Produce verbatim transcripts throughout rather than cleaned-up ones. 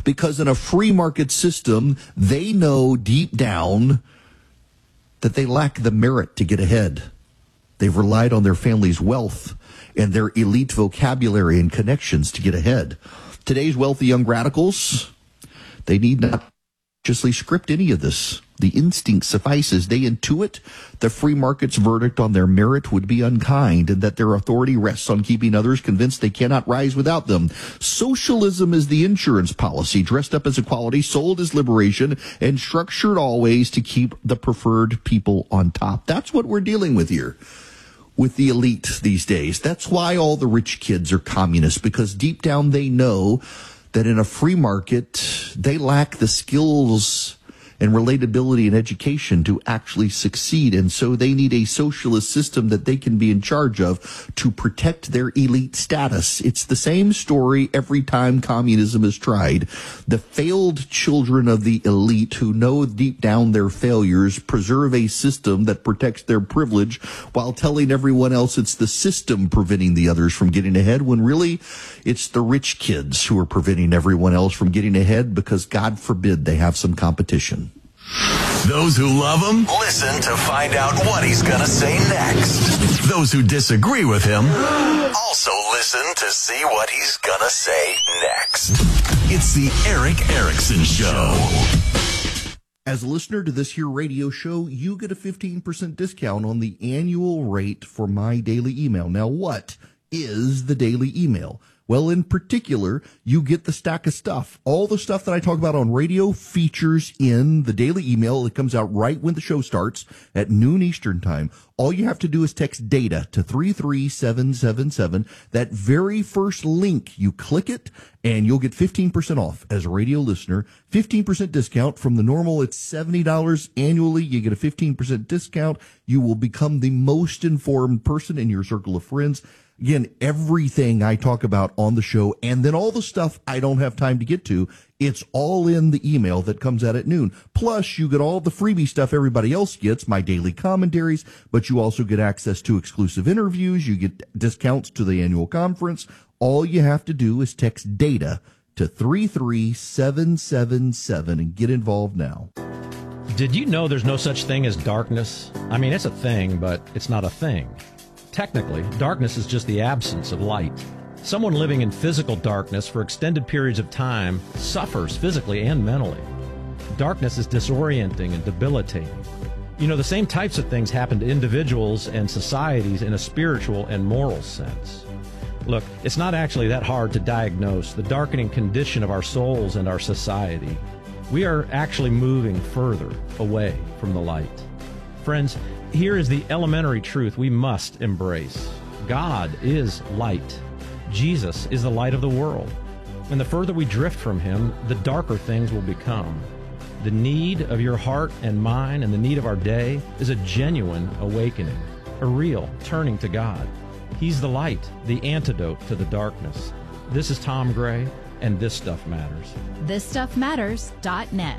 because in a free market system, they know deep down that they lack the merit to get ahead. They've relied on their family's wealth and their elite vocabulary and connections to get ahead. Today's wealthy young radicals, they need not consciously script any of this. The instinct suffices. They intuit the free market's verdict on their merit would be unkind and that their authority rests on keeping others convinced they cannot rise without them. Socialism is the insurance policy, dressed up as equality, sold as liberation, and structured always to keep the preferred people on top. That's what we're dealing with here with the elite these days. That's why all the rich kids are communists, because deep down they know that in a free market, they lack the skills and relatability and education to actually succeed. And so they need a socialist system that they can be in charge of to protect their elite status. It's the same story every time communism is tried. The failed children of the elite who know deep down their failures preserve a system that protects their privilege while telling everyone else it's the system preventing the others from getting ahead, when really it's the rich kids who are preventing everyone else from getting ahead because, God forbid, they have some competition. Those who love him, listen to find out what he's going to say next. Those who disagree with him, also listen to see what he's going to say next. It's the Erick Erickson Show. As a listener to this here radio show, you get a fifteen percent discount on the annual rate for my daily email. Now, what is the daily email? Well, in particular, you get the stack of stuff. All the stuff that I talk about on radio features in the daily email. It comes out right when the show starts at noon Eastern time. All you have to do is text DATA to three three seven seven seven. That very first link, you click it, and you'll get fifteen percent off as a radio listener. fifteen percent discount from the normal. It's seventy dollars annually. You get a fifteen percent discount. You will become the most informed person in your circle of friends. Again, everything I talk about on the show, and then all the stuff I don't have time to get to, it's all in the email that comes out at noon. Plus, you get all the freebie stuff everybody else gets, my daily commentaries, but you also get access to exclusive interviews. You get discounts to the annual conference. All you have to do is text DATA to three three seven seven seven and get involved now. Did you know there's no such thing as darkness? I mean, it's a thing, but it's not a thing. Technically, darkness is just the absence of light. Someone living in physical darkness for extended periods of time suffers physically and mentally. Darkness is disorienting and debilitating. You know, the same types of things happen to individuals and societies in a spiritual and moral sense. Look, it's not actually that hard to diagnose the darkening condition of our souls and our society. We are actually moving further away from the light. Friends, here is the elementary truth we must embrace. God is light. Jesus is the light of the world. And the further we drift from him, the darker things will become. The need of your heart and mine and the need of our day is a genuine awakening, a real turning to God. He's the light, the antidote to the darkness. This is Tom Gray, and This Stuff Matters. this stuff matters dot net.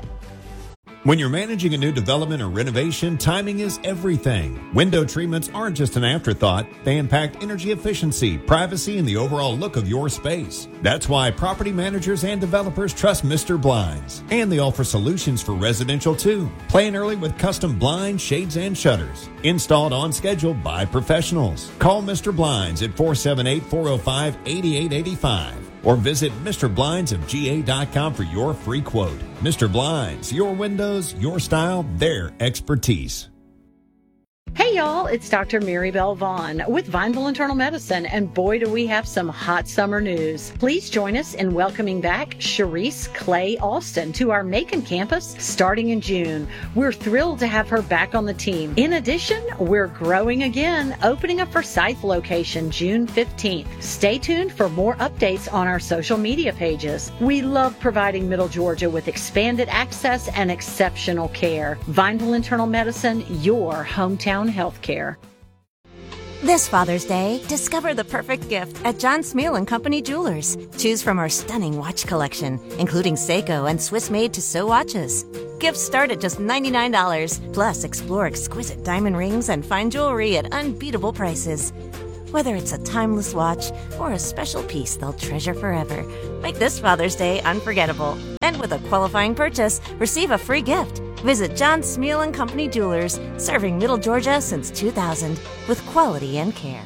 When you're managing a new development or renovation, timing is everything. Window treatments aren't just an afterthought. They impact energy efficiency, privacy, and the overall look of your space. That's why property managers and developers trust Mister Blinds. And they offer solutions for residential too. Plan early with custom blinds, shades, and shutters. Installed on schedule by professionals. Call Mister Blinds at four seven eight, four oh five, eight eight eight five. Or visit Mister Blinds of G A dot com for your free quote. Mister Blinds, your windows, your style, their expertise. Hey y'all, it's Doctor Mary Bell Vaughn with Vineville Internal Medicine, and boy do we have some hot summer news. Please join us in welcoming back Sharice Clay Alston to our Macon campus starting in June. We're thrilled to have her back on the team. In addition, we're growing again, opening a Forsyth location June fifteenth. Stay tuned for more updates on our social media pages. We love providing Middle Georgia with expanded access and exceptional care. Vineville Internal Medicine, your hometown healthcare. This Father's Day, discover the perfect gift at John Smeal and Company Jewelers. Choose from our stunning watch collection, including Seiko and Swiss-made Tissot watches. Gifts start at just ninety-nine dollars. Plus, explore exquisite diamond rings and fine jewelry at unbeatable prices. Whether it's a timeless watch or a special piece they'll treasure forever, make this Father's Day unforgettable. And with a qualifying purchase, receive a free gift. Visit John Smeal and Company Jewelers, serving Middle Georgia since two thousand, with quality and care.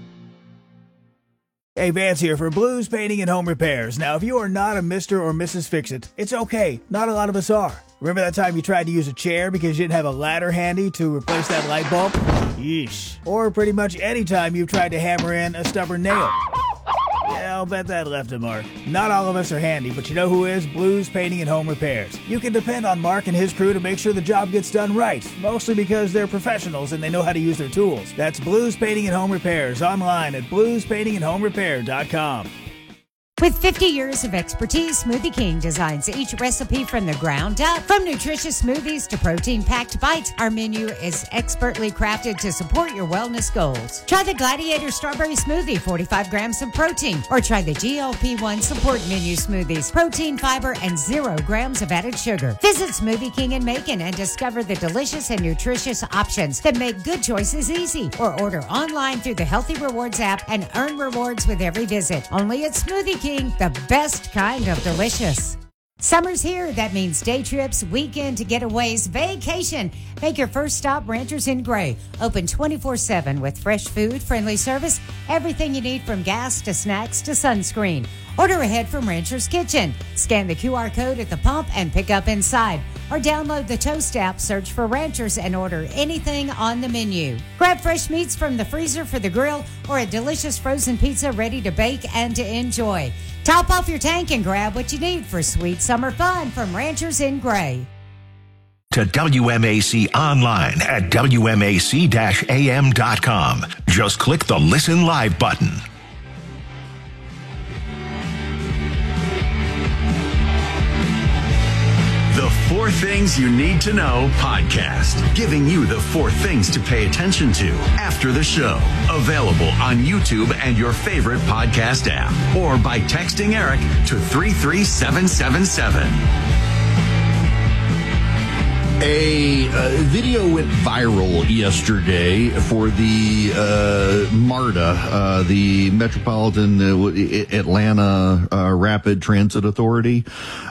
Hey, Vance here for Blues Painting and Home Repairs. Now, if you are not a Mister or Missus Fix-It, it's okay. Not a lot of us are. Remember that time you tried to use a chair because you didn't have a ladder handy to replace that light bulb? Yeesh. Or pretty much any time you've tried to hammer in a stubborn nail. Yeah, I'll bet that left a mark. Not all of us are handy, but you know who is? Blues Painting and Home Repairs. You can depend on Mark and his crew to make sure the job gets done right, mostly because they're professionals and they know how to use their tools. That's Blues Painting and Home Repairs, online at blues painting and home repair dot com. With fifty years of expertise, Smoothie King designs each recipe from the ground up. From nutritious smoothies to protein-packed bites, our menu is expertly crafted to support your wellness goals. Try the Gladiator Strawberry Smoothie, forty-five grams of protein, or try the G L P one Support Menu Smoothies, protein, fiber, and zero grams of added sugar. Visit Smoothie King in Macon and discover the delicious and nutritious options that make good choices easy. Or order online through the Healthy Rewards app and earn rewards with every visit. Only at Smoothie King, the best kind of delicious. Summer's here. That means day trips, weekend getaways, vacation. Make your first stop Ranchers in Gray. Open twenty-four seven with fresh food, friendly service, everything you need from gas to snacks to sunscreen. Order ahead from Rancher's Kitchen. Scan the Q R code at the pump and pick up inside. Or download the Toast app, search for Ranchers, and order anything on the menu. Grab fresh meats from the freezer for the grill or a delicious frozen pizza ready to bake and to enjoy. Top off your tank and grab what you need for sweet summer fun from Ranchers in Gray. To W M A C online at W M A C A M dot com. Just click the Listen Live button. The Four Things You Need to Know podcast, giving you the four things to pay attention to after the show. Available on YouTube and your favorite podcast app, or by texting Eric to three three seven seven seven. A uh, video went viral yesterday for the uh, MARTA, uh, the Metropolitan uh, Atlanta uh, Rapid Transit Authority.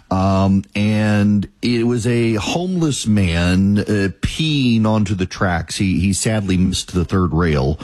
Um, and it was a homeless man uh, peeing onto the tracks. He, he sadly missed the third rail.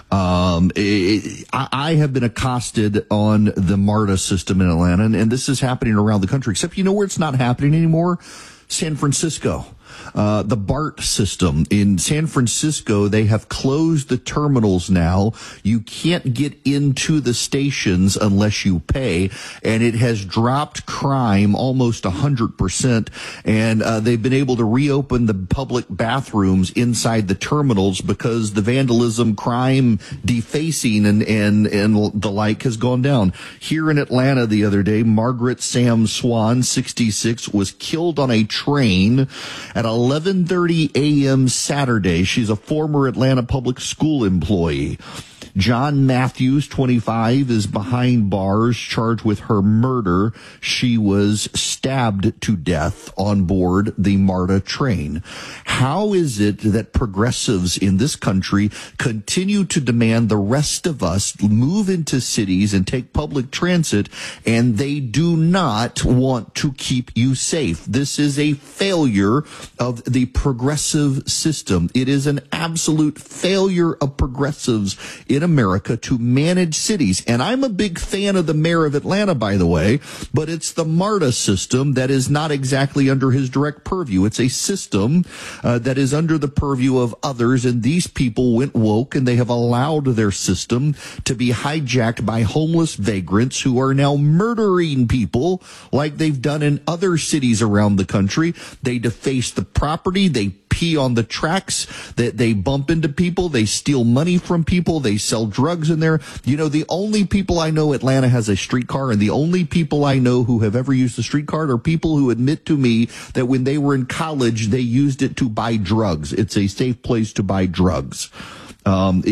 Um, it, I, I have been accosted on the MARTA system in Atlanta, and, and this is happening around the country, except you know where it's not happening anymore? San Francisco. Uh, the BART system in San Francisco, they have closed the terminals now. You can't get into the stations unless you pay, and it has dropped crime almost one hundred percent. And uh, they've been able to reopen the public bathrooms inside the terminals because the vandalism, crime, defacing, and, and, and the like has gone down. Here in Atlanta the other day, Margaret Sam Swan, sixty-six, was killed on a train at eleven thirty a.m. Saturday. She's a former Atlanta public school employee. John Matthews, twenty-five, is behind bars, charged with her murder. She was stabbed to death on board the MARTA train. How is it that progressives in this country continue to demand the rest of us move into cities and take public transit, and they do not want to keep you safe? This is a failure of the progressive system. It is an absolute failure of progressives in America to manage cities. And I'm a big fan of the mayor of Atlanta, by the way, but it's the MARTA system that is not exactly under his direct purview. It's a system uh, that is under the purview of others, and these people went woke, and they have allowed their system to be hijacked by homeless vagrants who are now murdering people like they've done in other cities around the country. They deface the property, they pee on the tracks, that they, they bump into people, they steal money from people, they sell drugs in there. You know, the only people I know Atlanta has a streetcar, and the only people I know who have ever used a streetcar are people who admit to me that when they were in college, they used it to buy drugs. It's a safe place to buy drugs. Um,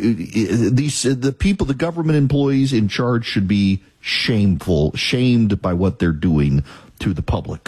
these, the people, the government employees in charge should be shameful, shamed by what they're doing to the public.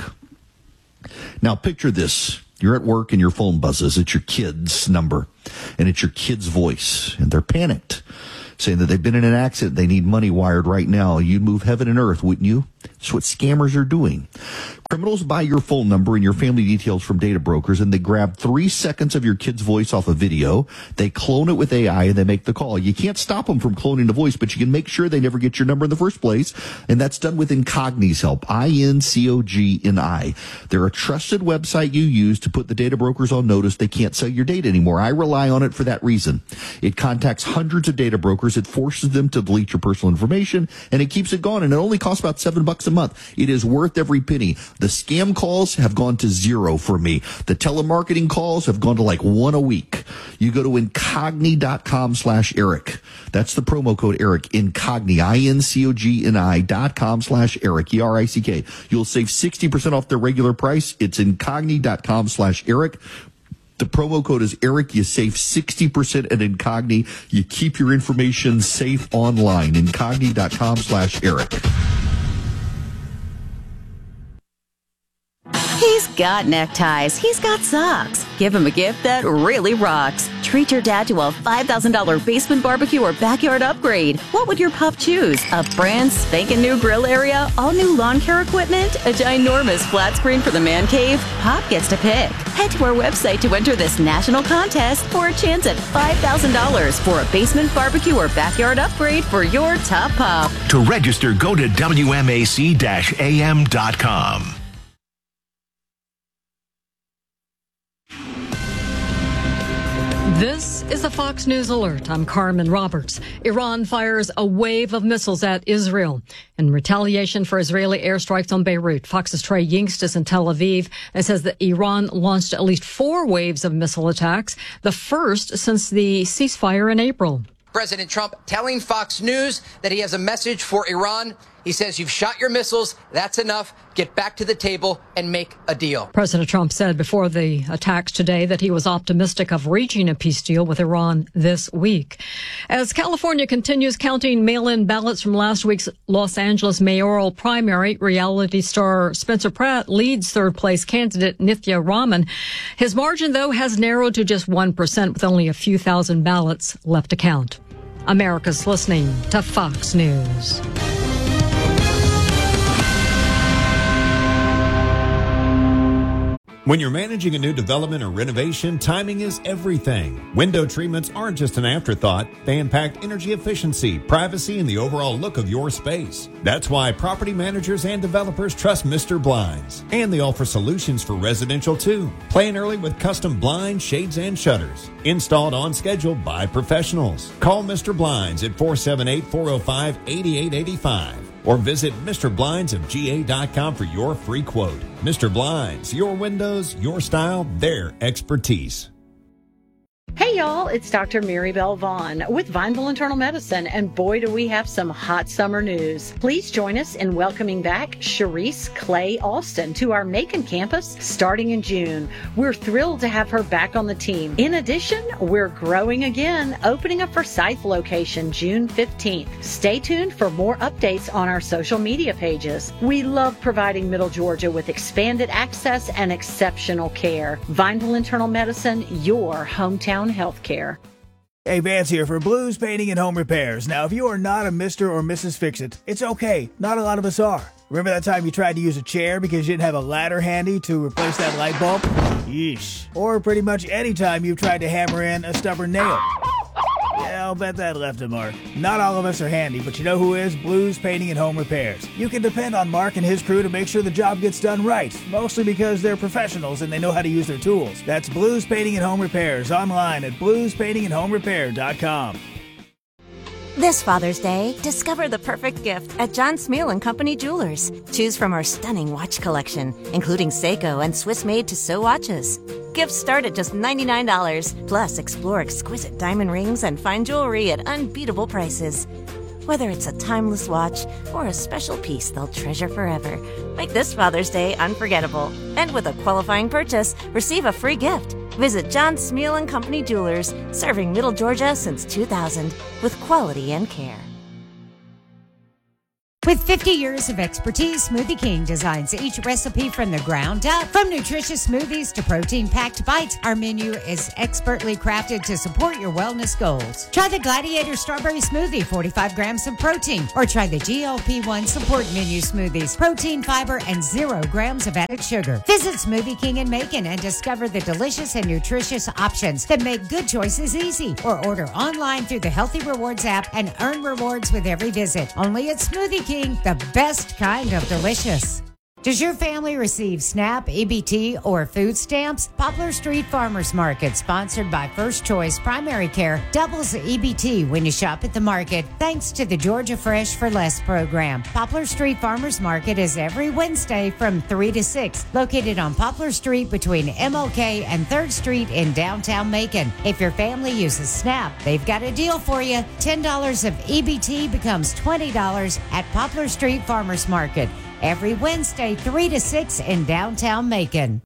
Now, picture this. You're at work and your phone buzzes. It's your kid's number, and it's your kid's voice, and they're panicked. saying that they've been in an accident. They need money wired right now. You'd move heaven and earth, wouldn't you? That's what scammers are doing. Criminals buy your phone number and your family details from data brokers, and they grab three seconds of your kid's voice off a video. They clone it with A I, and they make the call. You can't stop them from cloning the voice, but you can make sure they never get your number in the first place, and that's done with Incogni's help. I N C O G N I. They're a trusted website you use to put the data brokers on notice they can't sell your data anymore. I rely on it for that reason. It contacts hundreds of data brokers. It forces them to delete your personal information, and it keeps it gone, and it only costs about seven bucks a month. It is worth every penny. The scam calls have gone to zero for me. The telemarketing calls have gone to like one a week. You go to incogni.com slash Eric. That's the promo code Eric. Incogni, I N C O G N I dot com slash Eric, E R I C K. You'll save sixty percent off their regular price. It's incogni.com slash Eric. The promo code is Eric. You save sixty percent at Incogni. You keep your information safe online. Incogni.com slash Eric. He's got neckties. He's got socks. Give him a gift that really rocks. Treat your dad to a five thousand dollars basement barbecue or backyard upgrade. What would your pup choose? A brand spanking new grill area? All new lawn care equipment? A ginormous flat screen for the man cave? Pop gets to pick. Head to our website to enter this national contest for a chance at five thousand dollars for a basement barbecue or backyard upgrade for your top pup. To register, go to W M A C A M dot com. This is a Fox News Alert. I'm Carmen Roberts. Iran fires a wave of missiles at Israel in retaliation for Israeli airstrikes on Beirut. Fox's Trey Yingst is in Tel Aviv and says that Iran launched at least four waves of missile attacks, the first since the ceasefire in April. President Trump telling Fox News that he has a message for Iran. He says, you've shot your missiles. That's enough. Get back to the table and make a deal. President Trump said before the attacks today that he was optimistic of reaching a peace deal with Iran this week. As California continues counting mail-in ballots from last week's Los Angeles mayoral primary, reality star Spencer Pratt leads third-place candidate Nithya Raman. His margin, though, has narrowed to just one percent with only a few thousand ballots left to count. America's listening to Fox News. When you're managing a new development or renovation, timing is everything. Window treatments aren't just an afterthought. They impact energy efficiency, privacy, and the overall look of your space. That's why property managers and developers trust Mister Blinds. And they offer solutions for residential too. Plan early with custom blinds, shades, and shutters. Installed on schedule by professionals. Call Mister Blinds at four seven eight, four oh five, eight eight eight five. Or visit Mister Blinds of G A dot com for your free quote. Mister Blinds, your windows, your style, their expertise. Hey y'all, it's Doctor Mary Bell Vaughn with Vineville Internal Medicine, and boy do we have some hot summer news. Please join us in welcoming back Cherise Clay Alston to our Macon campus starting in June. We're thrilled to have her back on the team. In addition, we're growing again, opening a Forsyth location June fifteenth. Stay tuned for more updates on our social media pages. We love providing Middle Georgia with expanded access and exceptional care. Vineville Internal Medicine, your hometown healthcare. Hey, Vance here for Blues Painting and Home Repairs. Now, if you are not a Mister or Missus Fix-It, it's okay. Not a lot of us are. Remember that time you tried to use a chair because you didn't have a ladder handy to replace that light bulb? Yeesh. Or pretty much any time you've tried to hammer in a stubborn nail. Yeah, I'll bet that left a mark. Not all of us are handy, but you know who is? Blues Painting and Home Repairs. You can depend on Mark and his crew to make sure the job gets done right, mostly because they're professionals and they know how to use their tools. That's Blues Painting and Home Repairs, online at blues painting and home repair dot com. This Father's Day, discover the perfect gift at John Smeal and Company Jewelers. Choose from our stunning watch collection, including Seiko and Swiss-made Tissot watches. Gifts start at just ninety-nine dollars. Plus, explore exquisite diamond rings and fine jewelry at unbeatable prices. Whether it's a timeless watch or a special piece they'll treasure forever, make this Father's Day unforgettable. And with a qualifying purchase, receive a free gift. Visit John Smeal and Company Jewelers, serving Middle Georgia since two thousand with quality and care. With fifty years of expertise, Smoothie King designs each recipe from the ground up. From nutritious smoothies to protein-packed bites, our menu is expertly crafted to support your wellness goals. Try the Gladiator Strawberry Smoothie, forty-five grams of protein, or try the G L P one Support Menu Smoothies, protein, fiber, and zero grams of added sugar. Visit Smoothie King in Macon and discover the delicious and nutritious options that make good choices easy. Or order online through the Healthy Rewards app and earn rewards with every visit. Only at Smoothie King, the best kind of delicious. Does your family receive SNAP, E B T, or food stamps? Poplar Street Farmers Market, sponsored by First Choice Primary Care, doubles the E B T when you shop at the market, thanks to the Georgia Fresh for Less program. Poplar Street Farmers Market is every Wednesday from three to six, located on Poplar Street between M L K and third Street in downtown Macon. If your family uses SNAP, they've got a deal for you. ten dollars of E B T becomes twenty dollars at Poplar Street Farmers Market. Every Wednesday, three to six in downtown Macon.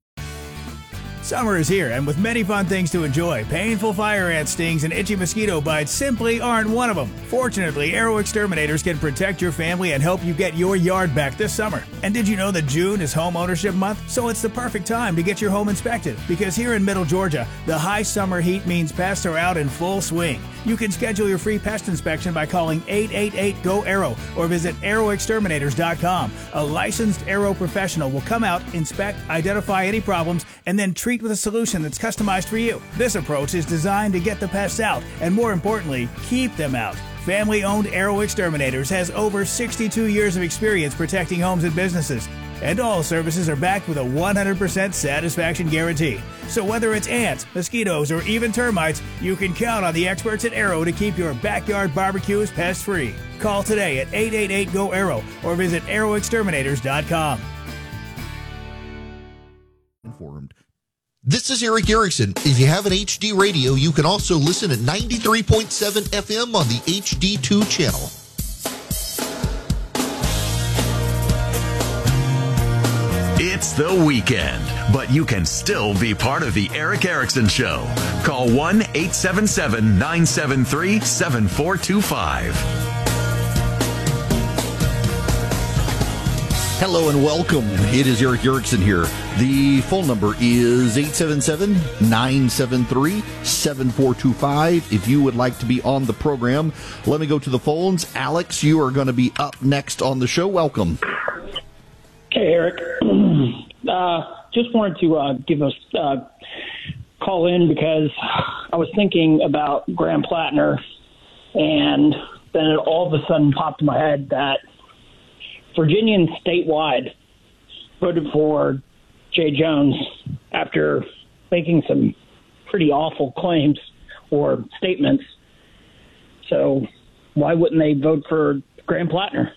Summer is here, and with many fun things to enjoy, painful fire ant stings and itchy mosquito bites simply aren't one of them. Fortunately, Arrow Exterminators can protect your family and help you get your yard back this summer. And did you know that June is Home Ownership Month? So it's the perfect time to get your home inspected, because here in Middle Georgia, the high summer heat means pests are out in full swing. You can schedule your free pest inspection by calling eight eight eight, G O, ARROW or visit arrow exterminators dot com. A licensed Arrow professional will come out, inspect, identify any problems, and then treat with a solution that's customized for you. This approach is designed to get the pests out and, more importantly, keep them out. Family-owned Arrow Exterminators has over sixty-two years of experience protecting homes and businesses. And all services are backed with a one hundred percent satisfaction guarantee. So whether it's ants, mosquitoes, or even termites, you can count on the experts at Arrow to keep your backyard barbecues pest-free. Call today at eight eight eight, G O, ARROW or visit arrow exterminators dot com. Informed. This is Eric Erickson. If you have an H D radio, you can also listen at ninety-three point seven F M on the H D two channel. It's the weekend, but you can still be part of the Eric Erickson Show. Call one eight seven seven, nine seven three, seven four two five. Hello and welcome. It is Eric Erickson here. The phone number is eight seven seven, nine seven three, seven four two five. If you would like to be on the program, let me go to the phones. Alex, you are going to be up next on the show. Welcome. Hey, Eric. Uh, just wanted to uh, give us a uh, call in because I was thinking about Graham Plattner, and then it all of a sudden popped in my head that Virginians statewide voted for Jay Jones after making some pretty awful claims or statements. So why wouldn't they vote for Graham Plattner?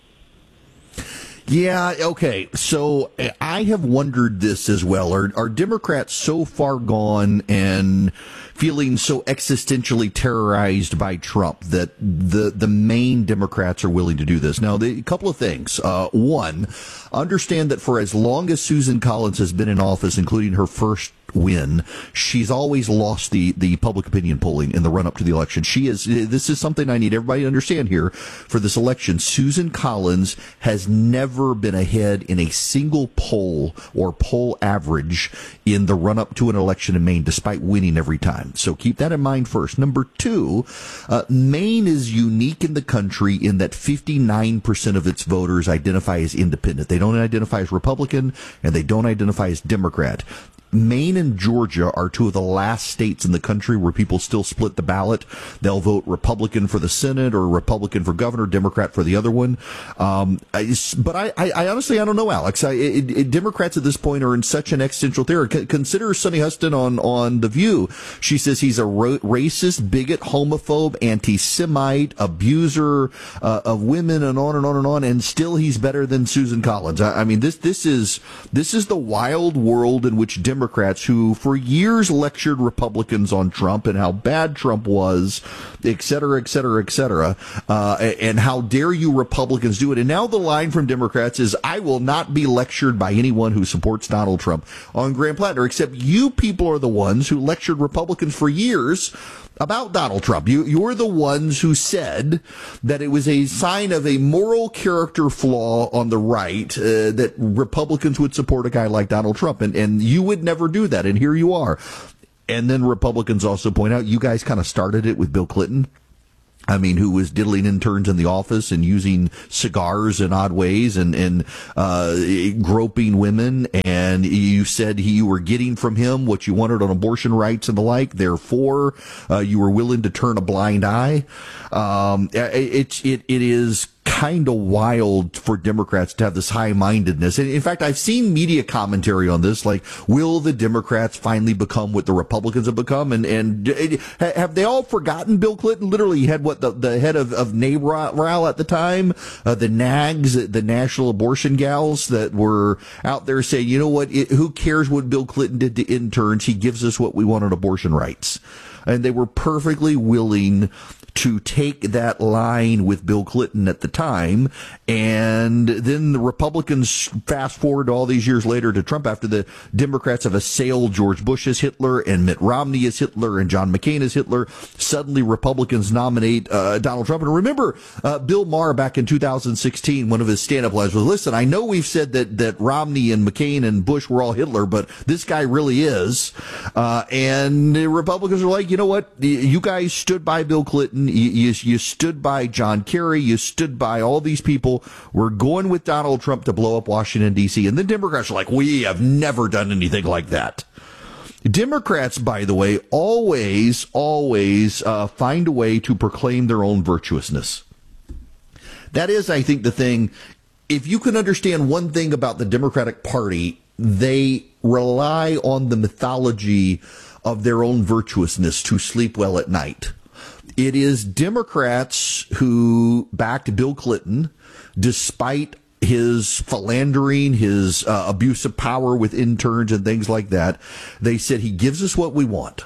Yeah, okay. So I have wondered this as well. Are, are Democrats so far gone and feeling so existentially terrorized by Trump that the the main Democrats are willing to do this? Now, the, a couple of things. Uh, one, understand that for as long as Susan Collins has been in office, including her first win, she's always lost the, the public opinion polling in the run-up to the election. She is, this is something I need everybody to understand here for this election. Susan Collins has never been ahead in a single poll or poll average in the run-up to an election in Maine, despite winning every time. So keep that in mind first. Number two, uh, Maine is unique in the country in that fifty-nine percent of its voters identify as independent. They don't identify as Republican, and they don't identify as Democrat. Maine and Georgia are two of the last states in the country where people still split the ballot. They'll vote Republican for the Senate or Republican for governor, Democrat for the other one. Um, I, but I, I, I honestly, I don't know, Alex. I, it, it, Democrats at this point are in such an existential terror. C- consider Sunny Huston on, on The View. She says he's a ro- racist, bigot, homophobe, anti-Semite, abuser uh, of women, and on and on and on. And still, he's better than Susan Collins. I, I mean, this this is this is the wild world in which Democrats Democrats who for years lectured Republicans on Trump and how bad Trump was, et cetera, et cetera, et cetera, uh, and how dare you Republicans do it. And now the line from Democrats is, I will not be lectured by anyone who supports Donald Trump on Graham Plattner, except you people are the ones who lectured Republicans for years about Donald Trump. You, you're the ones who said that it was a sign of a moral character flaw on the right uh, that Republicans would support a guy like Donald Trump, and, and you would never do that, and here you are. And then Republicans also point out, you guys kind of started it with Bill Clinton. I mean, who was diddling interns in the office and using cigars in odd ways and, and uh, groping women. And you said he, you were getting from him what you wanted on abortion rights and the like. Therefore, uh, you were willing to turn a blind eye. Um, it, it, it is kind of wild for Democrats to have this high-mindedness. And in fact, I've seen media commentary on this, like, will the Democrats finally become what the Republicans have become? And, and have they all forgotten Bill Clinton? Literally, he had what the, the head of, of NARAL at the time, uh, the NAGs, the National Abortion Gals that were out there saying, you know what, it, who cares what Bill Clinton did to interns? He gives us what we want on abortion rights. And they were perfectly willing to take that line with Bill Clinton at the time. And then the Republicans fast forward all these years later to Trump after the Democrats have assailed George Bush as Hitler and Mitt Romney as Hitler and John McCain as Hitler. Suddenly Republicans nominate uh, Donald Trump. And remember, uh, Bill Maher back in two thousand sixteen, one of his stand-up lines was, listen, I know we've said that, that Romney and McCain and Bush were all Hitler, but this guy really is. Uh, and the Republicans are like, you know what? You guys stood by Bill Clinton. You, you, you stood by John Kerry. You stood by all these people. We're going with Donald Trump to blow up Washington, D C. And the Democrats are like, we have never done anything like that. Democrats, by the way, always, always uh, find a way to proclaim their own virtuousness. That is, I think, the thing. If you can understand one thing about the Democratic Party, they rely on the mythology of their own virtuousness to sleep well at night. It is Democrats who backed Bill Clinton despite his philandering, his uh, abuse of power with interns and things like that. They said he gives us what we want.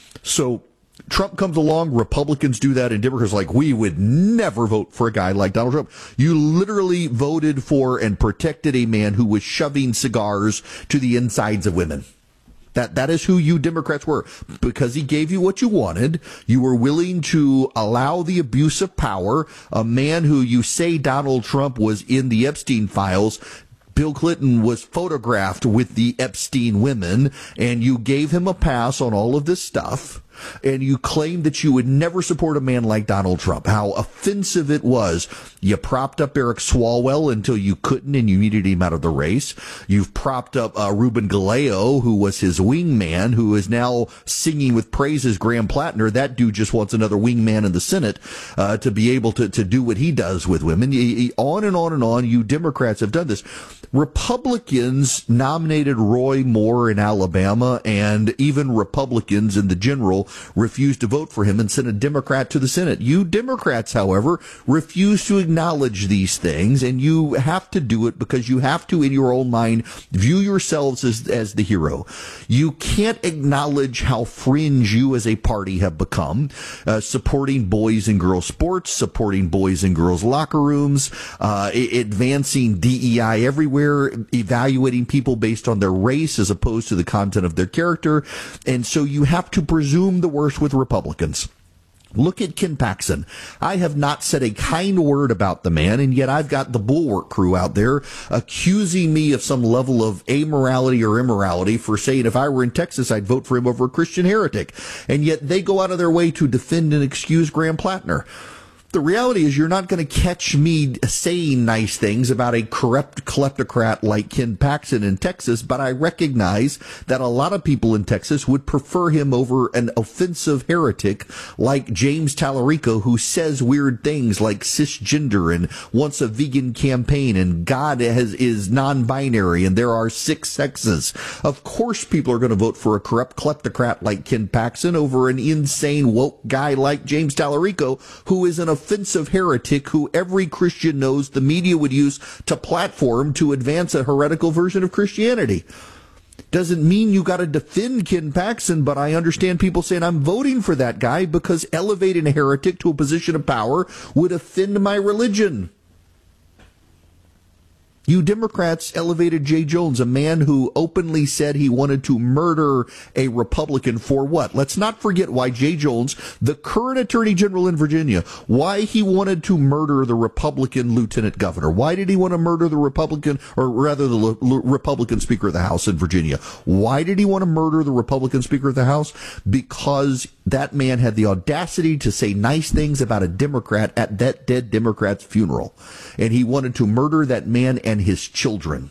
So Trump comes along, Republicans do that, and Democrats are like, we would never vote for a guy like Donald Trump. You literally voted for and protected a man who was shoving cigars to the insides of women. That that is who you Democrats were. Because he gave you what you wanted, you were willing to allow the abuse of power. A man who you say Donald Trump was in the Epstein files, Bill Clinton was photographed with the Epstein women, and you gave him a pass on all of this stuff. And you claimed that you would never support a man like Donald Trump. How offensive it was. You propped up Eric Swalwell until you couldn't, and you needed him out of the race. You've propped up uh, Ruben Galeo, who was his wingman, who is now singing with praises Graham Plattner. That dude just wants another wingman in the Senate uh, to be able to, to do what he does with women. You, on and on and on, you Democrats have done this. Republicans nominated Roy Moore in Alabama, and even Republicans in the general refused to vote for him and sent a Democrat to the Senate. You Democrats, however, refuse to acknowledge these things, and you have to do it because you have to, in your own mind, view yourselves as, as the hero. You can't acknowledge how fringe you as a party have become, uh, supporting boys and girls sports, supporting boys and girls locker rooms, uh, advancing D E I everywhere, evaluating people based on their race as opposed to the content of their character. And so you have to presume the worst with Republicans. Look at Ken Paxton. I have not said a kind word about the man, and yet I've got the Bulwark crew out there accusing me of some level of amorality or immorality for saying if I were in Texas, I'd vote for him over a Christian heretic. And yet they go out of their way to defend and excuse Graham Plattner. The reality is you're not going to catch me saying nice things about a corrupt kleptocrat like Ken Paxton in Texas, but I recognize that a lot of people in Texas would prefer him over an offensive heretic like James Tallarico, who says weird things like cisgender and wants a vegan campaign and God has, is non-binary and there are six sexes. Of course people are going to vote for a corrupt kleptocrat like Ken Paxton over an insane woke guy like James Tallarico, who is an offensive heretic who every Christian knows the media would use to platform to advance a heretical version of Christianity. Doesn't mean you got to defend Ken Paxton, but I understand people saying I'm voting for that guy because elevating a heretic to a position of power would offend my religion. You Democrats elevated Jay Jones, a man who openly said he wanted to murder a Republican for what? Let's not forget why Jay Jones, the current Attorney General in Virginia, why he wanted to murder the Republican Lieutenant Governor. Why did he want to murder the Republican, or rather the L- L- Republican Speaker of the House in Virginia? Why did he want to murder the Republican Speaker of the House? Because that man had the audacity to say nice things about a Democrat at that dead Democrat's funeral. And he wanted to murder that man and his children.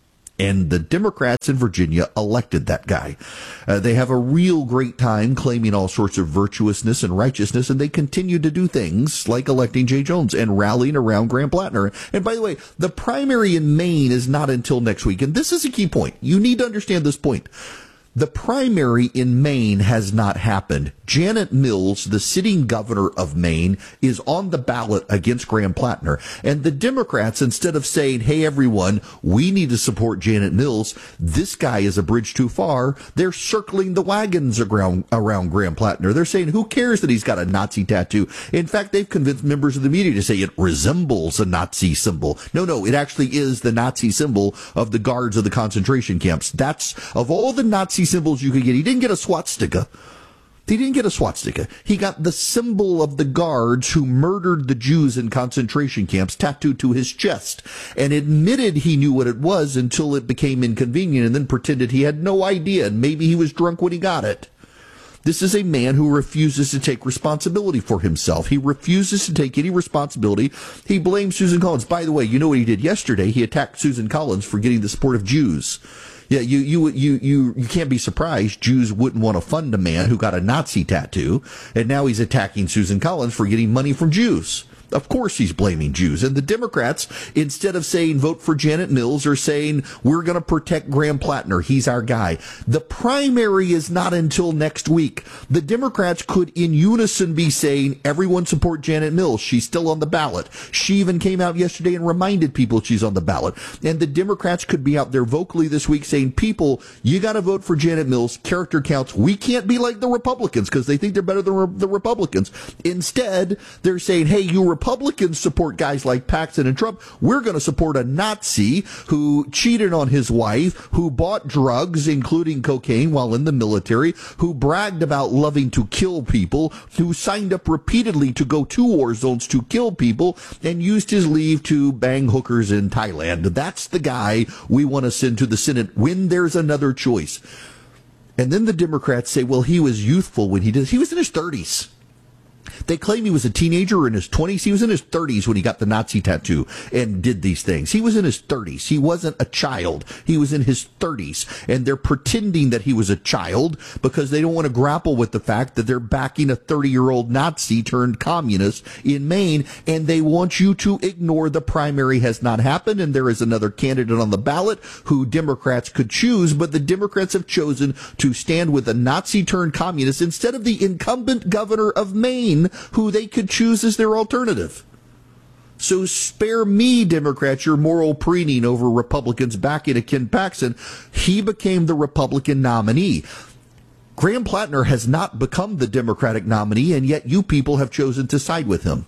And the Democrats in Virginia elected that guy. Uh, they have a real great time claiming all sorts of virtuousness and righteousness, and they continue to do things like electing Jay Jones and rallying around Graham Plattner. And by the way, the primary in Maine is not until next week. And this is a key point. You need to understand this point. The primary in Maine has not happened. Janet Mills, the sitting governor of Maine, is on the ballot against Graham Plattner. And the Democrats, instead of saying, hey, everyone, we need to support Janet Mills, this guy is a bridge too far, they're circling the wagons around, around Graham Plattner. They're saying, who cares that he's got a Nazi tattoo? In fact, they've convinced members of the media to say it resembles a Nazi symbol. No, no, it actually is the Nazi symbol of the guards of the concentration camps. That's, of all the Nazi symbols you could get, he didn't get a swastika. He didn't get a swastika. He got the symbol of the guards who murdered the Jews in concentration camps tattooed to his chest, and admitted he knew what it was until it became inconvenient, and then pretended he had no idea, and maybe he was drunk when he got it. This is a man who refuses to take responsibility for himself. He refuses to take any responsibility. He blames Susan Collins. By the way, you know what he did yesterday? He attacked Susan Collins for getting the support of Jews. Yeah, you, you, you, you, you can't be surprised Jews wouldn't want to fund a man who got a Nazi tattoo, and now he's attacking Susan Collins for getting money from Jews. Of course he's blaming Jews. And the Democrats, instead of saying vote for Janet Mills, are saying we're going to protect Graham Plattner. He's our guy. The primary is not until next week. The Democrats could in unison be saying everyone support Janet Mills. She's still on the ballot. She even came out yesterday and reminded people she's on the ballot. And the Democrats could be out there vocally this week saying, people, you got to vote for Janet Mills. Character counts. We can't be like the Republicans because they think they're better than the Republicans. Instead, they're saying, hey, you Republicans support guys like Paxton and Trump. We're going to support a Nazi who cheated on his wife, who bought drugs, including cocaine, while in the military, who bragged about loving to kill people, who signed up repeatedly to go to war zones to kill people, and used his leave to bang hookers in Thailand. That's the guy we want to send to the Senate when there's another choice. And then the Democrats say, well, he was youthful when he did. He was in his thirties. They claim he was a teenager or in his twenties. He was in his thirties when he got the Nazi tattoo and did these things. He was in his thirties. He wasn't a child. He was in his thirties. And they're pretending that he was a child because they don't want to grapple with the fact that they're backing a thirty-year-old Nazi turned communist in Maine. And they want you to ignore the primary has not happened. And there is another candidate on the ballot who Democrats could choose. But the Democrats have chosen to stand with a Nazi turned communist instead of the incumbent governor of Maine, who they could choose as their alternative. So spare me, Democrats, your moral preening over Republicans backing a Ken Paxton. He became the Republican nominee. Graham Plattner has not become the Democratic nominee, and yet you people have chosen to side with him.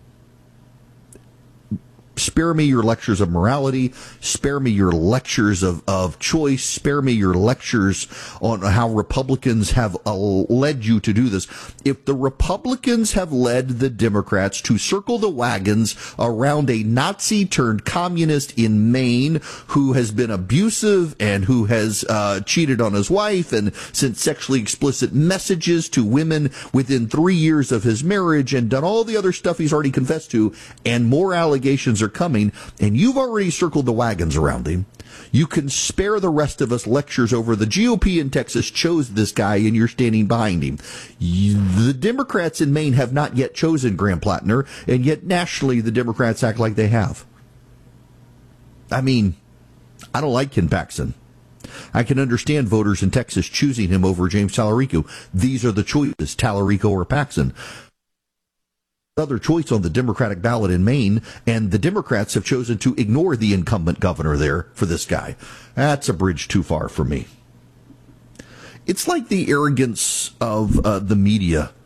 Spare me your lectures of morality. Spare me your lectures of, of choice. Spare me your lectures on how Republicans have uh, led you to do this. If the Republicans have led the Democrats to circle the wagons around a Nazi turned communist in Maine who has been abusive and who has uh, cheated on his wife and sent sexually explicit messages to women within three years of his marriage and done all the other stuff he's already confessed to, and more allegations are coming, and you've already circled the wagons around him, you can spare the rest of us lectures over the G O P in Texas chose this guy and you're standing behind him. The Democrats in Maine have not yet chosen Graham Plattner, and yet nationally the Democrats act like they have. I mean, I don't like Ken Paxton. I can understand voters in Texas choosing him over James Talarico. These are the choices, Talarico or Paxton. Other choice on the Democratic ballot in Maine, and the Democrats have chosen to ignore the incumbent governor there for this guy. That's a bridge too far for me. It's like the arrogance of uh, the media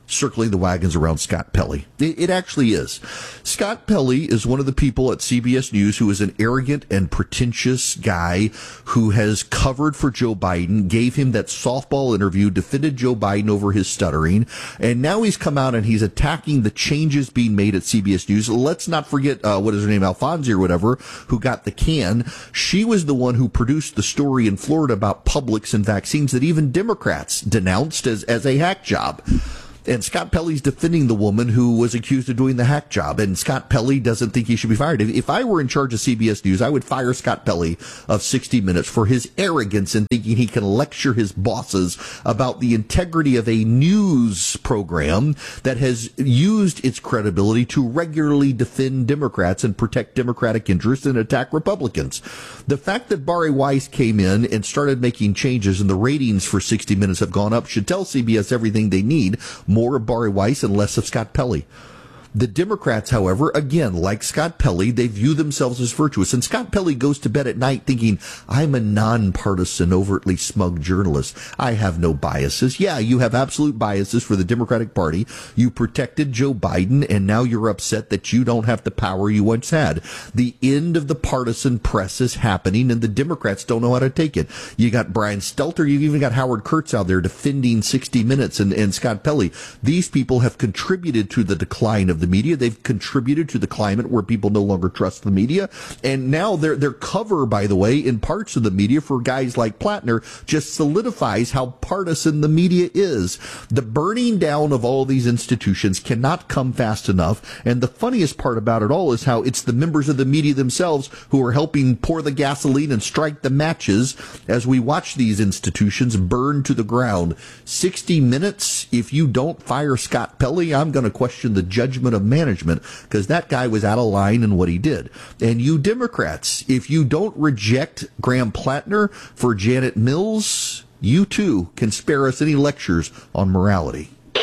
circling the wagons around Scott Pelley. It, it actually is. Scott Pelley is one of the people at C B S News who is an arrogant and pretentious guy who has covered for Joe Biden, gave him that softball interview, defended Joe Biden over his stuttering, and now he's come out and he's attacking the changes being made at C B S News. Let's not forget, uh, what is her name, Alfonsi or whatever, who got the can. She was the one who produced the story in Florida about Publix and vaccines that even Democrats denounced as, as a hack job. And Scott Pelley's defending the woman who was accused of doing the hack job. And Scott Pelley doesn't think he should be fired. If, if I were in charge of C B S News, I would fire Scott Pelley of sixty minutes for his arrogance in thinking he can lecture his bosses about the integrity of a news program that has used its credibility to regularly defend Democrats and protect Democratic interests and attack Republicans. The fact that Bari Weiss came in and started making changes and the ratings for sixty minutes have gone up should tell C B S everything they need. More of Bari Weiss and less of Scott Pelley. The Democrats, however, again, like Scott Pelley, they view themselves as virtuous. And Scott Pelley goes to bed at night thinking, I'm a nonpartisan, overtly smug journalist. I have no biases. Yeah, you have absolute biases for the Democratic Party. You protected Joe Biden, and now you're upset that you don't have the power you once had. The end of the partisan press is happening, and the Democrats don't know how to take it. You got Brian Stelter. You even got Howard Kurtz out there defending sixty minutes and, and Scott Pelley. These people have contributed to the decline of the media. They've contributed to the climate where people no longer trust the media. And now their their cover, by the way, in parts of the media for guys like Plattner just solidifies how partisan the media is. The burning down of all these institutions cannot come fast enough. And the funniest part about it all is how it's the members of the media themselves who are helping pour the gasoline and strike the matches as we watch these institutions burn to the ground. sixty minutes, if you don't fire Scott Pelley, I'm going to question the judgment of management, because that guy was out of line in what he did. And you Democrats, if you don't reject Graham Plattner for Janet Mills, you too can spare us any lectures on morality. When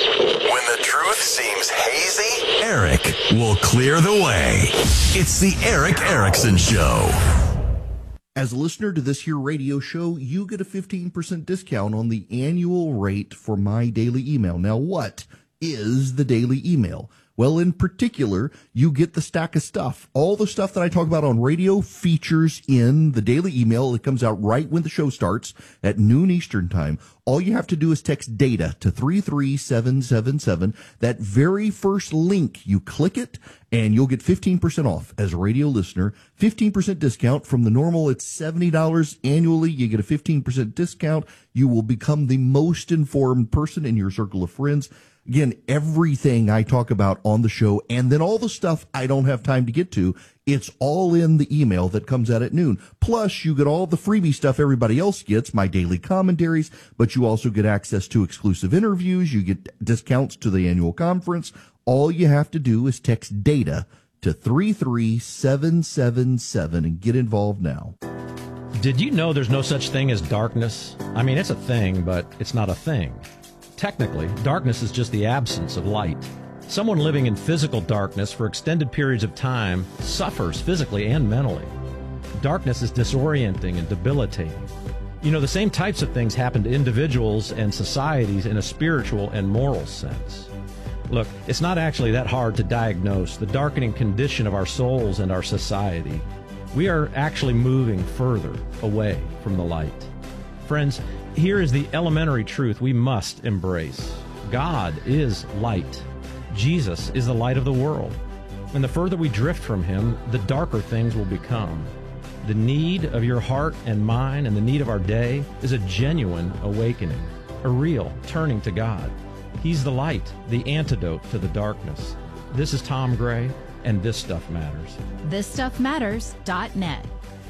the truth seems hazy, Eric will clear the way. It's the Eric Erickson Show. As a listener to this here radio show, you get a fifteen percent discount on the annual rate for my daily email. Now, what is the daily email? Well, in particular, you get the stack of stuff. All the stuff that I talk about on radio features in the daily email. It comes out right when the show starts at noon Eastern time. All you have to do is text DATA to three three seven seven seven. That very first link, you click it, and you'll get fifteen percent off as a radio listener. fifteen percent discount from the normal. It's seventy dollars annually. You get a fifteen percent discount. You will become the most informed person in your circle of friends. Again, everything I talk about on the show, and then all the stuff I don't have time to get to, it's all in the email that comes out at noon. Plus, you get all the freebie stuff everybody else gets, my daily commentaries, but you also get access to exclusive interviews. You get discounts to the annual conference. All you have to do is text DATA to three three seven seven seven and get involved now. Did you know there's no such thing as darkness? I mean, it's a thing, but it's not a thing. Technically, darkness is just the absence of light. Someone living in physical darkness for extended periods of time suffers physically and mentally. Darkness is disorienting and debilitating. You know, the same types of things happen to individuals and societies in a spiritual and moral sense. Look, it's not actually that hard to diagnose the darkening condition of our souls and our society. We are actually moving further away from the light. Friends, here is the elementary truth we must embrace. God is light. Jesus is the light of the world. And the further we drift from him, the darker things will become. The need of your heart and mine and the need of our day is a genuine awakening, a real turning to God. He's the light, the antidote to the darkness. This is Tom Gray, and This Stuff Matters. this stuff matters dot net.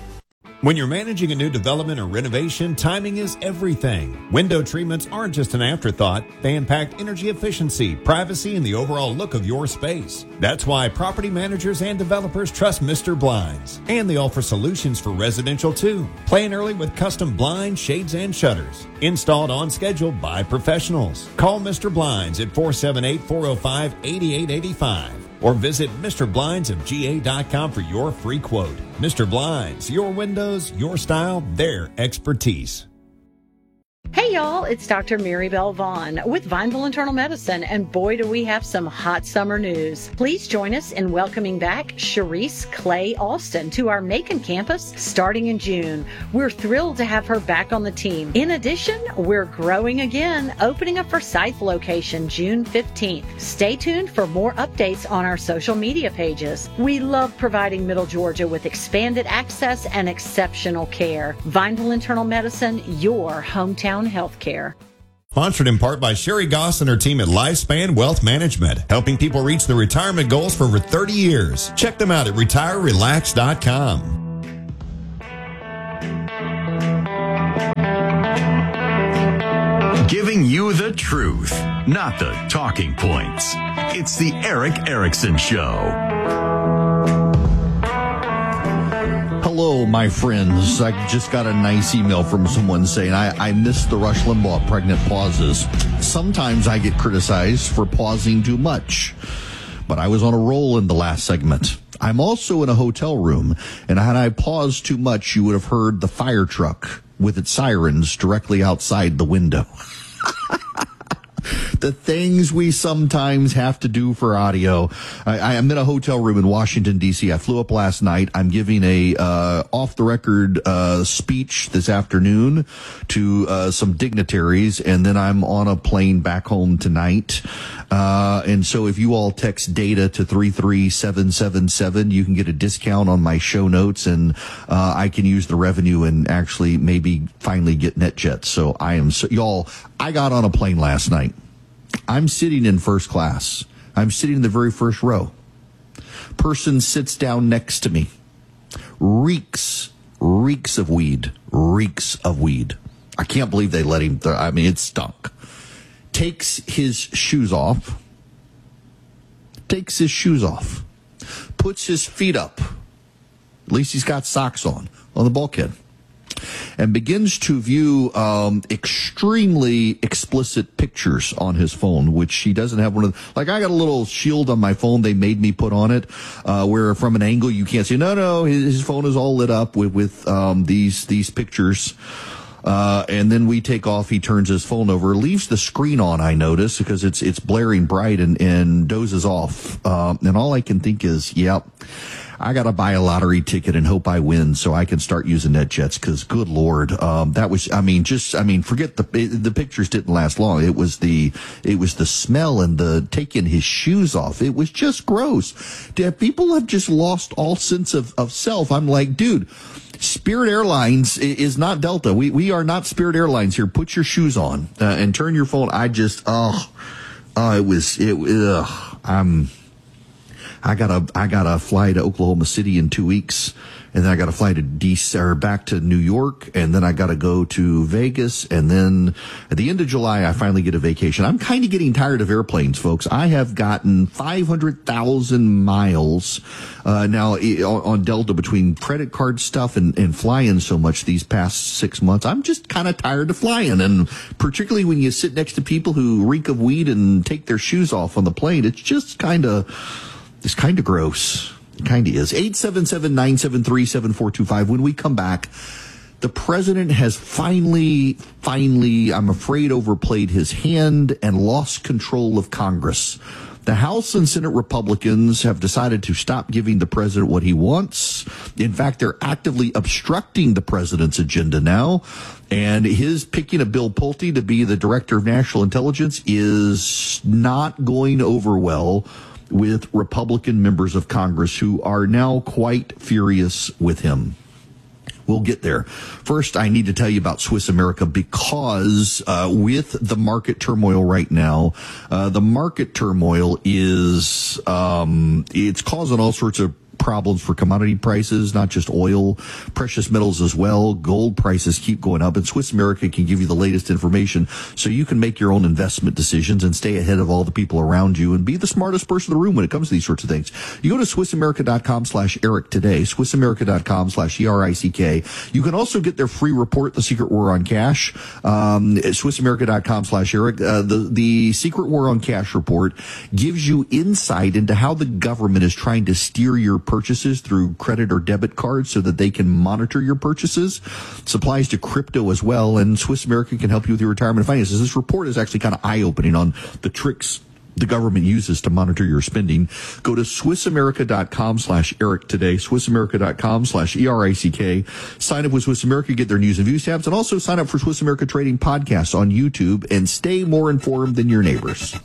When you're managing a new development or renovation, timing is everything. Window treatments aren't just an afterthought. They impact energy efficiency, privacy, and the overall look of your space. That's why property managers and developers trust Mister Blinds. And they offer solutions for residential too. Plan early with custom blinds, shades, and shutters. Installed on schedule by professionals. Call Mister Blinds at four seven eight, four oh five, eight eight eight five. Or visit Mister Blinds of G A dot com for your free quote. Mister Blinds, your windows, your style, their expertise. Hey Hey y'all, it's Doctor Mary Bell Vaughn with Vineville Internal Medicine, and boy do we have some hot summer news. Please join us in welcoming back Cherise Clay Alston to our Macon campus starting in June. We're thrilled to have her back on the team. In addition, we're growing again, opening a Forsyth location June fifteenth. Stay tuned for more updates on our social media pages. We love providing Middle Georgia with expanded access and exceptional care. Vineville Internal Medicine, your hometown healthcare. Sponsored in part by Sherry Goss and her team at Lifespan Wealth Management, helping people reach their retirement goals for over thirty years. Check them out at retire relax dot com. Giving you the truth, not the talking points. It's the Erick Erickson Show. Hello, my friends. I just got a nice email from someone saying I, I missed the Rush Limbaugh pregnant pauses. Sometimes I get criticized for pausing too much, but I was on a roll in the last segment. I'm also in a hotel room, and had I paused too much, you would have heard the fire truck with its sirens directly outside the window. The things we sometimes have to do for audio. I, I am in a hotel room in Washington, D C. I flew up last night. I'm giving a uh, off-the-record uh, speech this afternoon to uh, some dignitaries, and then I'm on a plane back home tonight. Uh, and so if you all text DATA to three three seven seven seven, you can get a discount on my show notes, and uh, I can use the revenue and actually maybe finally get NetJets. So I am, so, y'all, I got on a plane last night. I'm sitting in first class. I'm sitting in the very first row. Person sits down next to me. Reeks, reeks of weed, reeks of weed. I can't believe they let him. Th- I mean, it stunk. Takes his shoes off. Takes his shoes off. Puts his feet up. At least he's got socks on, on the bulkhead. And begins to view um, extremely explicit pictures on his phone, which he doesn't have one of the, like I got a little shield on my phone they made me put on it, uh, where from an angle you can't see. No, no, his, his phone is all lit up with, with um, these these pictures. Uh, and then we take off, he turns his phone over, leaves the screen on, I notice, because it's it's blaring bright, and, and dozes off. Uh, and all I can think is, yep. I got to buy a lottery ticket and hope I win so I can start using NetJets, because good Lord, um, that was, I mean, just, I mean, forget the, the pictures didn't last long. It was the, it was the smell and the taking his shoes off. It was just gross. People have just lost all sense of, of self. I'm like, dude, Spirit Airlines is not Delta. We, we are not Spirit Airlines here. Put your shoes on uh, and turn your phone. I just, oh, oh, it was, it, ugh, I'm, I got a I got to fly to Oklahoma City in two weeks, and then I got to fly to D C or back to New York, and then I got to go to Vegas, and then at the end of July I finally get a vacation. I'm kind of getting tired of airplanes, folks. I have gotten five hundred thousand miles uh, now on Delta between credit card stuff and, and flying so much these past six months. I'm just kind of tired of flying, and particularly when you sit next to people who reek of weed and take their shoes off on the plane, it's just kind of. It's kind of gross. It kind of is. eight seven seven, nine seven three, seven four two five. When we come back, the president has finally, finally, I'm afraid, overplayed his hand and lost control of Congress. The House and Senate Republicans have decided to stop giving the president what he wants. In fact, they're actively obstructing the president's agenda now. And his picking of Bill Pulte to be the director of national intelligence is not going over well with Republican members of Congress who are now quite furious with him. We'll get there. First, I need to tell you about Swiss America, because uh, with the market turmoil right now, uh, the market turmoil is um, it's causing all sorts of problems for commodity prices, not just oil, precious metals as well. Gold prices keep going up, and Swiss America can give you the latest information so you can make your own investment decisions and stay ahead of all the people around you and be the smartest person in the room when it comes to these sorts of things. You go to swissamerica.com slash Eric today, swissamerica.com slash E R I C K. You can also get their free report, The Secret War on Cash, um, at swissamerica.com slash Eric. Uh, the, the Secret War on Cash report gives you insight into how the government is trying to steer your purchases through credit or debit cards so that they can monitor your purchases. Supplies to crypto as well, and Swiss America can help you with your retirement finances. This report is actually kind of eye-opening on the tricks the government uses to monitor your spending. Go to SwissAmerica.com slash Eric today, SwissAmerica.com slash E R I C K. Sign up with Swiss America, get their news and views tabs, and also sign up for Swiss America Trading Podcasts on YouTube and stay more informed than your neighbors.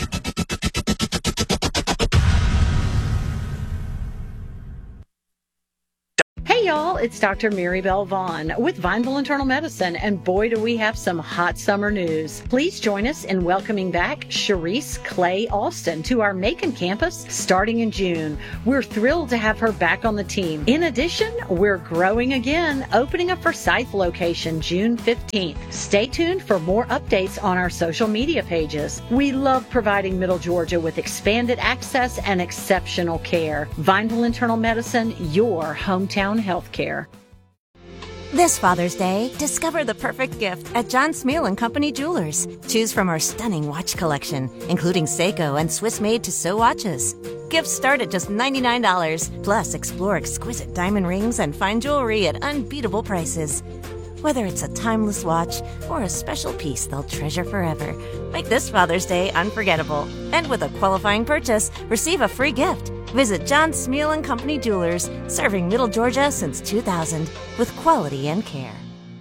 Hey y'all, it's Doctor Mary Bell Vaughn with Vineville Internal Medicine, and boy do we have some hot summer news. Please join us in welcoming back Cherise Clay Alston to our Macon campus starting in June. We're thrilled to have her back on the team. In addition, we're growing again, opening a Forsyth location June fifteenth. Stay tuned for more updates on our social media pages. We love providing Middle Georgia with expanded access and exceptional care. Vineville Internal Medicine, your hometown healthcare. This Father's Day, discover the perfect gift at John Smeal and Company Jewelers. Choose from our stunning watch collection, including Seiko and Swiss-made Tissot watches. Gifts start at just ninety-nine dollars. Plus, explore exquisite diamond rings and fine jewelry at unbeatable prices. Whether it's a timeless watch or a special piece they'll treasure forever, make this Father's Day unforgettable. And with a qualifying purchase, receive a free gift. Visit John Smeal and Company Jewelers, serving Middle Georgia since two thousand, with quality and care.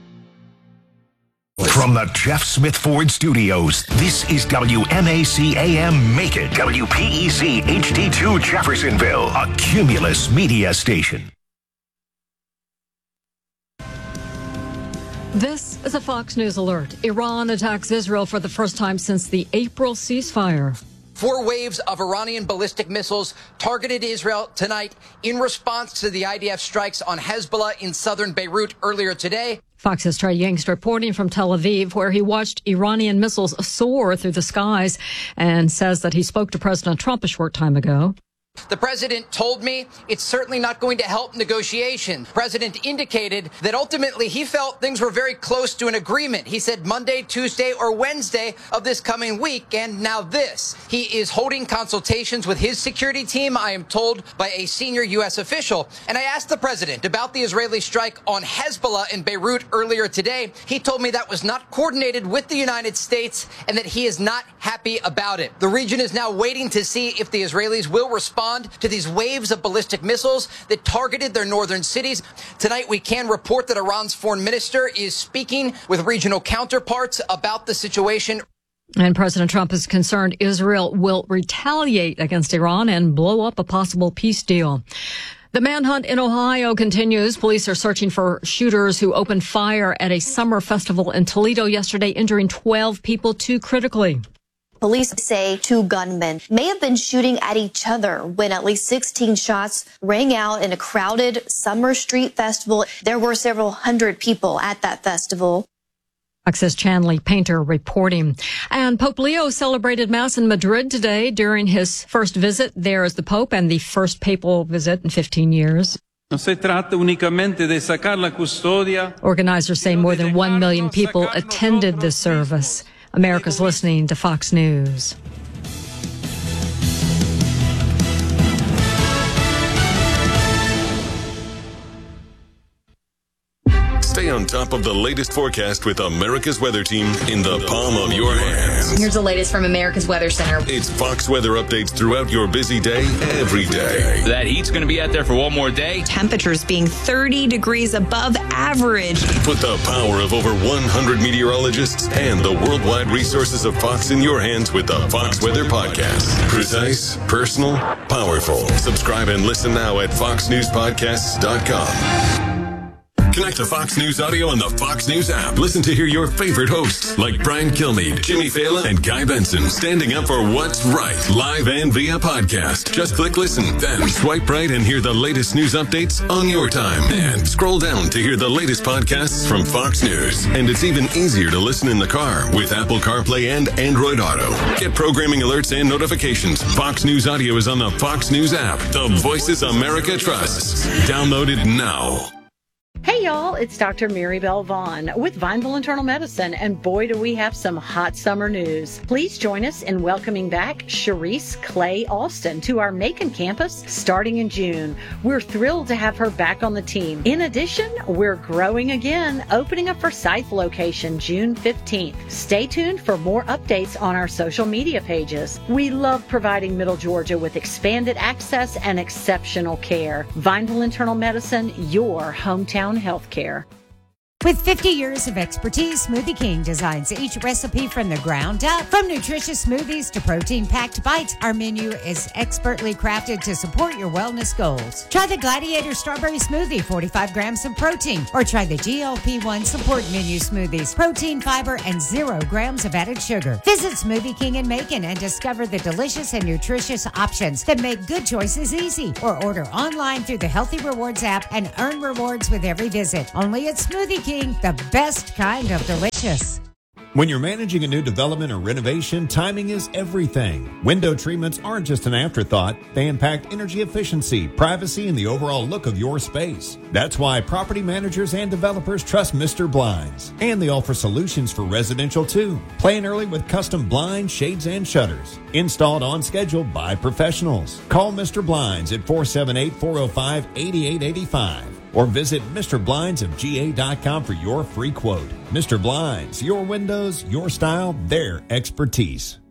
From the Jeff Smith Ford Studios, this is W M A C A M Macon, W P E C H D two Jeffersonville, a Cumulus media station. This is a Fox News alert. Iran attacks Israel for the first time since the April ceasefire. Four waves of Iranian ballistic missiles targeted Israel tonight in response to the I D F strikes on Hezbollah in southern Beirut earlier today. Fox's Trey Yingst reporting from Tel Aviv, where he watched Iranian missiles soar through the skies, and says that he spoke to President Trump a short time ago. The president told me it's certainly not going to help negotiation. The president indicated that ultimately he felt things were very close to an agreement. He said Monday, Tuesday, or Wednesday of this coming week. And now this. He is holding consultations with his security team, I am told by a senior U S official. And I asked the president about the Israeli strike on Hezbollah in Beirut earlier today. He told me that was not coordinated with the United States and that he is not happy about it. The region is now waiting to see if the Israelis will respond to these waves of ballistic missiles that targeted their northern cities. Tonight, we can report that Iran's foreign minister is speaking with regional counterparts about the situation. And President Trump is concerned Israel will retaliate against Iran and blow up a possible peace deal. The manhunt in Ohio continues. Police are searching for shooters who opened fire at a summer festival in Toledo yesterday, injuring twelve people, two critically. Police say two gunmen may have been shooting at each other when at least sixteen shots rang out in a crowded summer street festival. There were several hundred people at that festival. Fox's Chanley Painter reporting. And Pope Leo celebrated Mass in Madrid today during his first visit there as the Pope, and the first papal visit in fifteen years. Organizers say more than one million people attended this service. America's listening to Fox News. Stay on top of the latest forecast with America's Weather Team in the palm of your hands. Here's the latest from America's Weather Center. It's Fox weather updates throughout your busy day, every day. That heat's going to be out there for one more day. Temperatures being thirty degrees above average. Put the power of over one hundred meteorologists and the worldwide resources of Fox in your hands with the Fox Weather Podcast. Precise, personal, powerful. Subscribe and listen now at fox news podcasts dot com. Connect to Fox News Audio on the Fox News app. Listen to hear your favorite hosts like Brian Kilmeade, Jimmy Fallon, and Guy Benson standing up for what's right, live and via podcast. Just click listen, then swipe right and hear the latest news updates on your time. And scroll down to hear the latest podcasts from Fox News. And it's even easier to listen in the car with Apple CarPlay and Android Auto. Get programming alerts and notifications. Fox News Audio is on the Fox News app. The voices America trusts. Download it now. Hey y'all, it's Doctor Mary Bell Vaughn with Vineville Internal Medicine, and boy do we have some hot summer news. Please join us in welcoming back Cherise Clay Alston to our Macon campus starting in June. We're thrilled to have her back on the team. In addition, we're growing again, opening a Forsyth location June fifteenth. Stay tuned for more updates on our social media pages. We love providing Middle Georgia with expanded access and exceptional care. Vineville Internal Medicine, your hometown health care. With fifty years of expertise, Smoothie King designs each recipe from the ground up. From nutritious smoothies to protein-packed bites, our menu is expertly crafted to support your wellness goals. Try the Gladiator Strawberry Smoothie, forty-five grams of protein, or try the G L P one Support Menu Smoothies, protein, fiber, and zero grams of added sugar. Visit Smoothie King in Macon and discover the delicious and nutritious options that make good choices easy. Or order online through the Healthy Rewards app and earn rewards with every visit. Only at Smoothie King. The best kind of delicious. When you're managing a new development or renovation, timing is everything. Window treatments aren't just an afterthought. They impact energy efficiency, privacy, and the overall look of your space. That's why property managers and developers trust Mister Blinds. And they offer solutions for residential too. Plan early with custom blinds, shades, and shutters. Installed on schedule by professionals. Call Mister Blinds at four seven eight, four oh five, eight eight eight five. Or visit Mister Blinds of G A dot com for your free quote. Mister Blinds, your windows, your style, their expertise.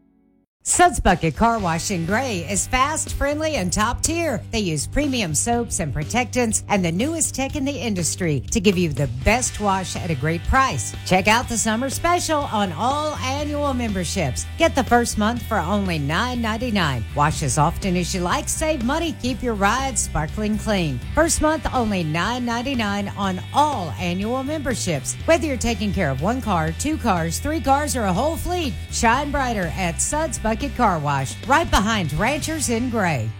Suds Bucket Car Wash in Gray is fast, friendly, and top tier. They use premium soaps and protectants and the newest tech in the industry to give you the best wash at a great price. Check out the summer special on all annual memberships. Get the first month for only nine ninety-nine. Wash as often as you like, save money, keep your ride sparkling clean. First month only nine ninety-nine on all annual memberships. Whether you're taking care of one car, two cars, three cars, or a whole fleet, shine brighter at Suds Bucket Car Wash, right behind Ranchers in Gray.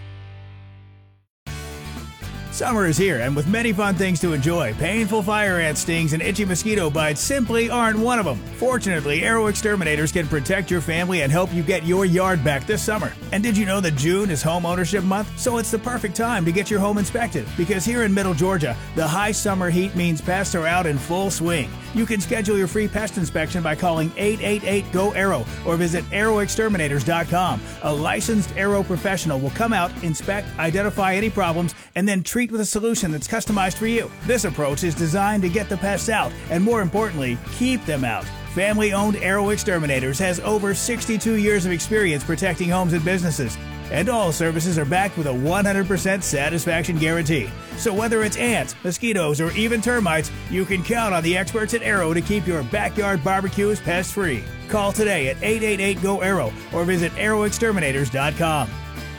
Summer is here, and with many fun things to enjoy, painful fire ant stings and itchy mosquito bites simply aren't one of them. Fortunately, Arrow Exterminators can protect your family and help you get your yard back this summer. And did you know that June is home ownership month? So it's the perfect time to get your home inspected, because here in Middle Georgia, the high summer heat means pests are out in full swing. You can schedule your free pest inspection by calling eight eight eight, G O, ARROW or visit arrow exterminators dot com. A licensed Arrow professional will come out, inspect, identify any problems, and then treat with a solution that's customized for you. This approach is designed to get the pests out and, more importantly, keep them out. Family-owned Arrow Exterminators has over sixty-two years of experience protecting homes and businesses. And all services are backed with a one hundred percent satisfaction guarantee. So whether it's ants, mosquitoes, or even termites, you can count on the experts at Arrow to keep your backyard barbecues pest-free. Call today at eight eight eight, G O, ARROW or visit arrow exterminators dot com.